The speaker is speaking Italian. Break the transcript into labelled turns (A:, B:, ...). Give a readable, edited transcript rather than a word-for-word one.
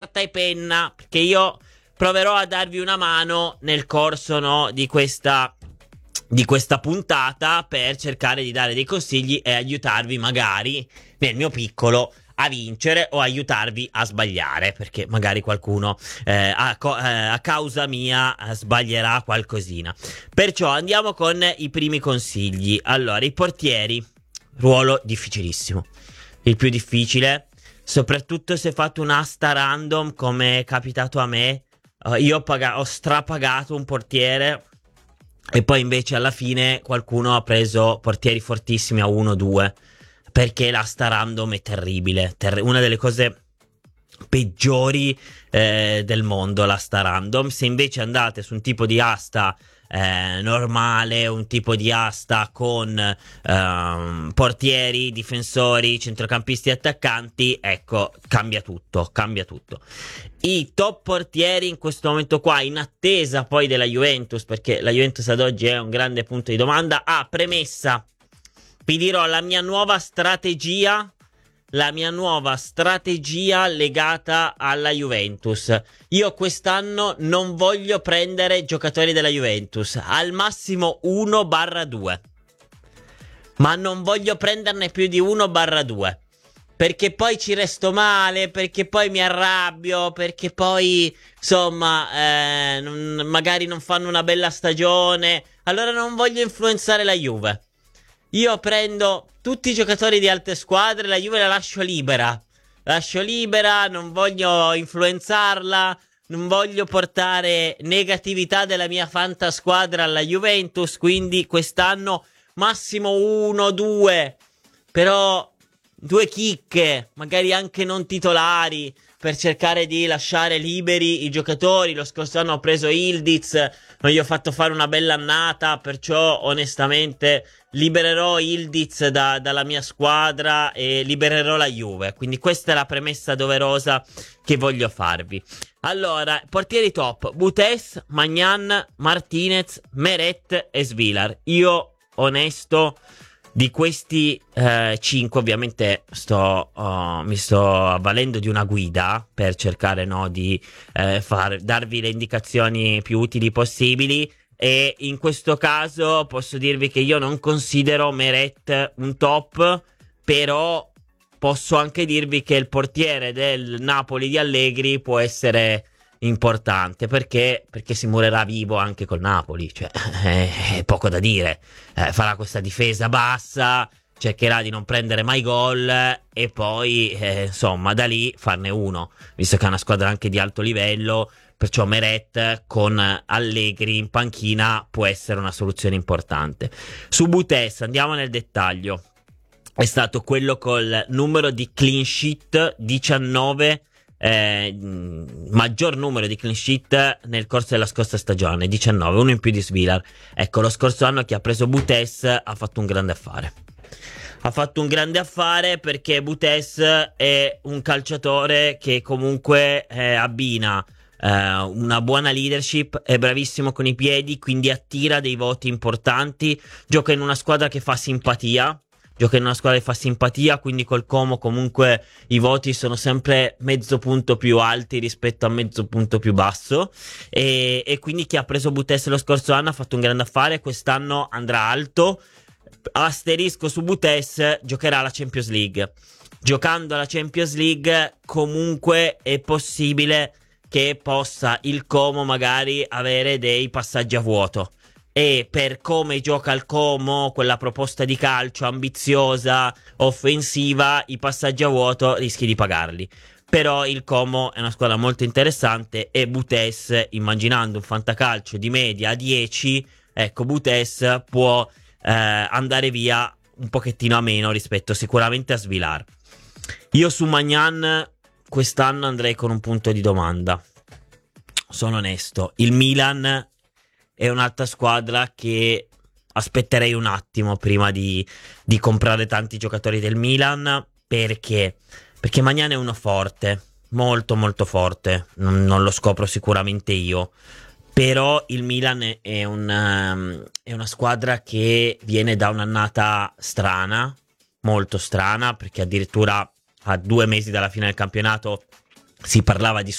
A: carta e penna, perché io proverò a darvi una mano nel corso, no, di questa puntata, per cercare di dare dei consigli e aiutarvi magari nel mio piccolo a vincere o aiutarvi a sbagliare, perché magari qualcuno a causa mia sbaglierà qualcosina. Perciò andiamo con i primi consigli. Allora, i portieri, ruolo difficilissimo, il più difficile, soprattutto se fate un'asta random come è capitato a me. Io ho strapagato un portiere e poi invece alla fine qualcuno ha preso portieri fortissimi a 1-2, perché l'asta random è terribile, una delle cose peggiori del mondo, l'asta random. Se invece andate su un tipo di asta normale, un tipo di asta con portieri, difensori, centrocampisti e attaccanti, ecco, cambia tutto. I top portieri in questo momento qua, in attesa poi della Juventus, perché la Juventus ad oggi è un grande punto di domanda. Premessa, vi dirò la mia nuova strategia legata alla Juventus. Io quest'anno non voglio prendere giocatori della Juventus, al massimo 1/2, ma non voglio prenderne più di 1/2, perché poi ci resto male, perché poi mi arrabbio, perché poi insomma magari non fanno una bella stagione. Allora non voglio influenzare la Juve. Io prendo tutti i giocatori di altre squadre, la Juve la lascio libera, non voglio influenzarla, non voglio portare negatività della mia fantasquadra alla Juventus, quindi quest'anno massimo 1-2, però 2 chicche, magari anche non titolari, per cercare di lasciare liberi i giocatori. Lo scorso anno ho preso Ildiz, non gli ho fatto fare una bella annata, perciò onestamente libererò Ildiz dalla mia squadra e libererò la Juve. Quindi questa è la premessa doverosa che voglio farvi. Allora, portieri top: Butes, Maignan, Martinez, Meret e Svilar. Io, onesto, di questi 5 ovviamente mi sto avvalendo di una guida per cercare, no, di darvi le indicazioni più utili possibili, e in questo caso posso dirvi che io non considero Meret un top, però posso anche dirvi che il portiere del Napoli di Allegri può essere importante, perché si morirà vivo anche col Napoli, cioè è poco da dire. Farà questa difesa bassa, cercherà di non prendere mai gol e poi insomma da lì farne uno, visto che è una squadra anche di alto livello. Perciò Meret con Allegri in panchina può essere una soluzione importante. Su Butes andiamo nel dettaglio. È stato quello col numero di clean sheet 19, maggior numero di clean sheet nel corso della scorsa stagione, 19, uno in più di Svilar. Ecco, lo scorso anno chi ha preso Butes ha fatto un grande affare. Perché Butes è un calciatore che comunque abbina una buona leadership, è bravissimo con i piedi, quindi attira dei voti importanti, gioca in una squadra che fa simpatia, quindi col Como comunque i voti sono sempre mezzo punto più alti rispetto a mezzo punto più basso, e quindi chi ha preso Butes lo scorso anno ha fatto un grande affare. Quest'anno andrà alto. Asterisco su Butes: giocherà la Champions League. Giocando alla Champions League comunque è possibile che possa il Como magari avere dei passaggi a vuoto, e per come gioca il Como, quella proposta di calcio ambiziosa, offensiva, i passaggi a vuoto rischi di pagarli. Però il Como è una squadra molto interessante, e Butes, immaginando un fantacalcio di media a 10, ecco, Butes può andare via un pochettino a meno rispetto sicuramente a Svilar. Io su Maignan quest'anno andrei con un punto di domanda, sono onesto. Il Milan è un'altra squadra che aspetterei un attimo prima di comprare tanti giocatori del Milan, perché Maignan è uno forte, molto molto forte, non lo scopro sicuramente io, però il Milan è una squadra che viene da un'annata strana, molto strana, perché addirittura a 2 mesi dalla fine del campionato si parlava di